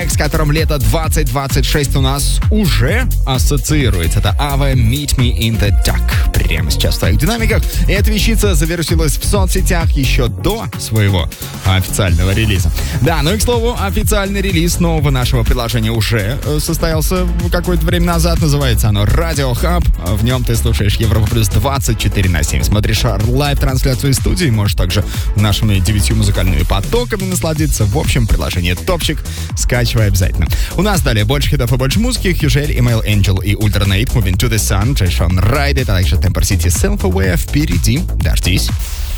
трек, с которым лето 2026 у нас уже ассоциируется. Это Ava Meet Me in the Dark. Прямо сейчас в твоих динамиках. И эта вещица завершилась в соцсетях еще до своего официального релиза. Да, ну и к слову, официальный релиз нового нашего приложения уже состоялся какое-то время назад. Называется оно Radio Hub. В нем ты слушаешь Европа Плюс 24/7. Смотришь лайв-трансляцию из студии. Можешь также нашими 9 музыкальными потоками насладиться. В общем, приложение топчик. Скачивай обязательно. У нас далее больше хитов и больше музыки. Хьюжель, Email Angel и Ultranate, Moving to the Sun, Джейшон Райд, а также Temper City Self Aware. Впереди. Дождись.